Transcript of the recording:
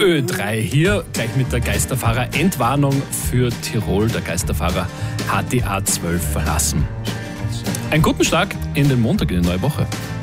Ö3 hier, gleich mit der Geisterfahrer-Entwarnung für Tirol. Der Geisterfahrer hat die A12 verlassen. Einen guten Start in den Montag, in die neue Woche.